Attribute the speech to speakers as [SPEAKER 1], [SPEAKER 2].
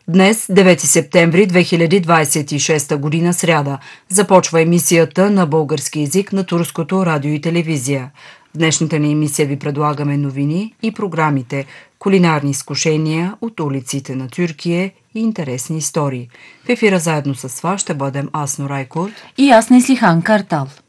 [SPEAKER 1] Днес, 9 септември 2026 година, сряда, започва емисията на български език на Турското радио и телевизия. В днешната ни емисия ви предлагаме новини и програмите, кулинарни изкушения от улиците на Тюркия и интересни истории. В ефира заедно с вас ще бъдем аз, Норай Курт
[SPEAKER 2] и аз, Неслихан Картал.